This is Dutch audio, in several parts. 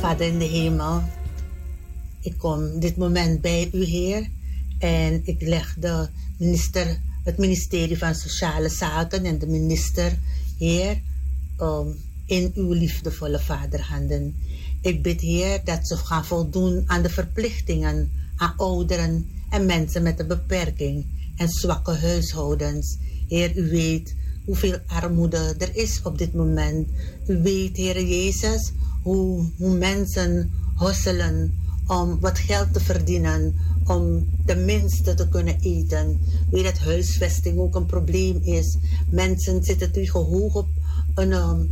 Vader in de hemel, ik kom dit moment bij u, Heer. En ik leg het ministerie van Sociale Zaken en de minister, Heer, in uw liefdevolle vaderhanden. Ik bid, Heer, dat ze gaan voldoen aan de verplichtingen aan ouderen en mensen met een beperking en zwakke huishoudens. Heer, u weet hoeveel armoede er is op dit moment. U weet, Heer Jezus, hoe mensen hosselen om wat geld te verdienen, om tenminste te kunnen eten. Weet dat huisvesting ook een probleem is. Mensen zitten tegen hoog op een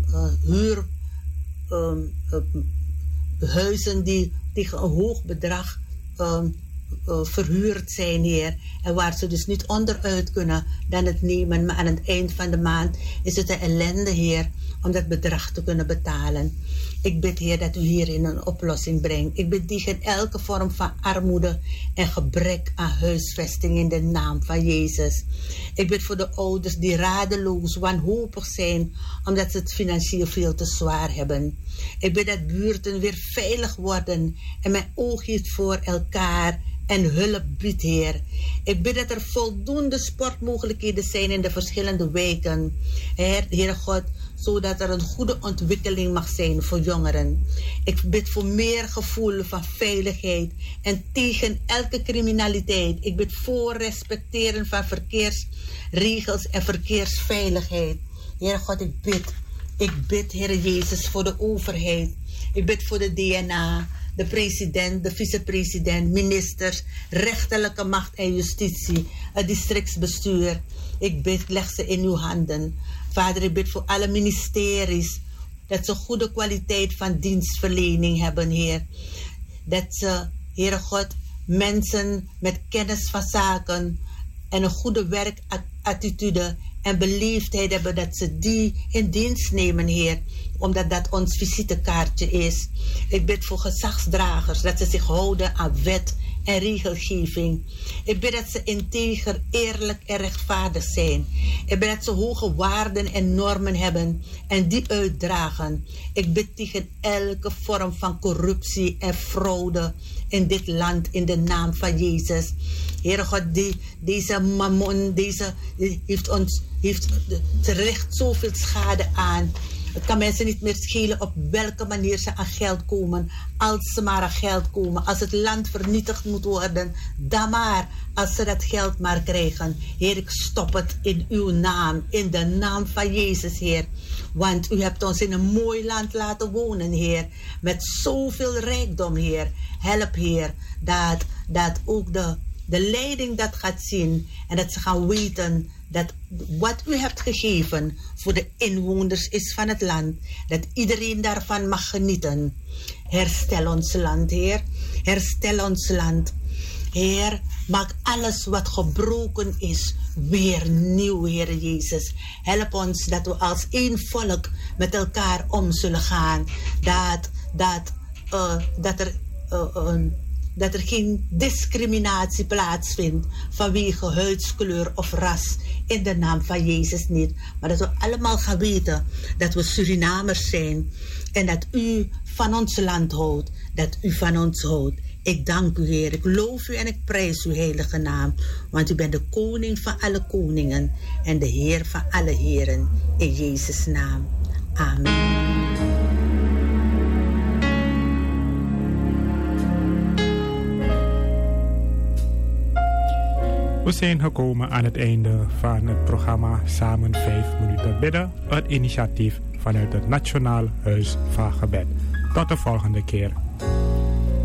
huizen die tegen een hoog bedrag verhuurd zijn, Heer. En waar ze dus niet onderuit kunnen dan het nemen. Maar aan het eind van de maand is het een ellende, Heer, om dat bedrag te kunnen betalen. Ik bid, Heer, dat u hierin een oplossing brengt. Ik bid tegen elke vorm van armoede en gebrek aan huisvesting in de naam van Jezus. Ik bid voor de ouders die radeloos, wanhopig zijn, omdat ze het financieel veel te zwaar hebben. Ik bid dat buurten weer veilig worden en mijn oog heeft voor elkaar en hulp biedt, Heer. Ik bid dat er voldoende sportmogelijkheden zijn in de verschillende wijken. Heer God, zodat er een goede ontwikkeling mag zijn voor jongeren. Ik bid voor meer gevoel van veiligheid en tegen elke criminaliteit. Ik bid voor respecteren van verkeersregels en verkeersveiligheid. Heer God, ik bid, Heer Jezus, voor de overheid. Ik bid voor de DNA, de president, de vicepresident, ministers, rechterlijke macht en justitie, het districtsbestuur. Ik bid, leg ze in uw handen. Vader, ik bid voor alle ministeries, dat ze goede kwaliteit van dienstverlening hebben, Heer. Dat ze, Heere God, mensen met kennis van zaken en een goede werkattitude en beleefdheid hebben, dat ze die in dienst nemen, Heer. Omdat dat ons visitekaartje is. Ik bid voor gezagsdragers, dat ze zich houden aan wet en regelgeving. Ik bid dat ze integer, eerlijk en rechtvaardig zijn. Ik bid dat ze hoge waarden en normen hebben en die uitdragen. Ik bid tegen elke vorm van corruptie en fraude in dit land, in de naam van Jezus. Heere God, deze mammon, ze richt zoveel schade aan. Het kan mensen niet meer schelen op welke manier ze aan geld komen. Als ze maar aan geld komen. Als het land vernietigd moet worden, dan maar. Als ze dat geld maar krijgen. Heer, ik stop het in uw naam. In de naam van Jezus, Heer. Want u hebt ons in een mooi land laten wonen, Heer. Met zoveel rijkdom, Heer. Help, Heer, dat ook de leiding dat gaat zien. En dat ze gaan weten dat wat u hebt gegeven voor de inwoners is van het land. Dat iedereen daarvan mag genieten. Herstel ons land, Heer. Herstel ons land. Heer, maak alles wat gebroken is weer nieuw, Heer Jezus. Help ons dat we als één volk met elkaar om zullen gaan. Dat er geen discriminatie plaatsvindt vanwege huidskleur of ras. In de naam van Jezus niet. Maar dat we allemaal gaan weten dat we Surinamers zijn. En dat u van ons land houdt. Dat u van ons houdt. Ik dank u, Heer. Ik loof u en ik prijs uw heilige naam. Want u bent de koning van alle koningen. En de Heer van alle heren. In Jezus' naam. Amen. We zijn gekomen aan het einde van het programma Samen 5 minuten bidden. Het initiatief vanuit het Nationaal Huis van Gebed. Tot de volgende keer.